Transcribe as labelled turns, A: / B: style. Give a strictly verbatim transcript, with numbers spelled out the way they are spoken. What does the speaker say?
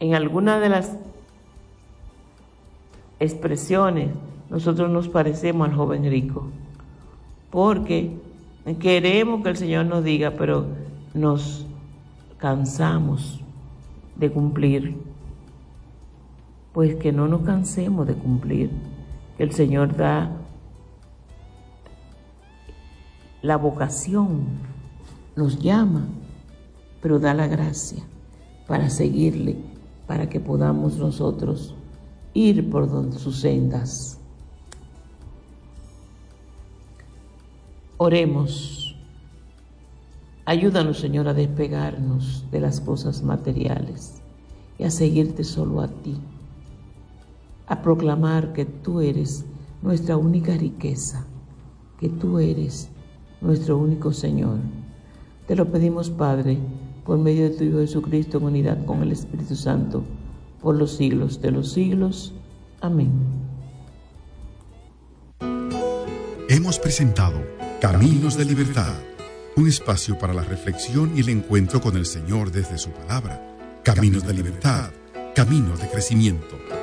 A: en alguna de las expresiones nosotros nos parecemos al joven rico, porque queremos que el Señor nos diga, pero nos cansamos de cumplir. Pues que no nos cansemos de cumplir, que el Señor da la vocación, nos llama, pero da la gracia para seguirle, para que podamos nosotros ir por donde sus sendas. Oremos. Ayúdanos, Señor, a despegarnos de las cosas materiales y a seguirte solo a ti, a proclamar que tú eres nuestra única riqueza, que tú eres nuestro único Señor. Te lo pedimos, Padre, por medio de tu Hijo Jesucristo, en unidad con el Espíritu Santo, por los siglos de los siglos. Amén.
B: Hemos presentado Caminos de Libertad, un espacio para la reflexión y el encuentro con el Señor desde su palabra. Caminos de Libertad, caminos de crecimiento.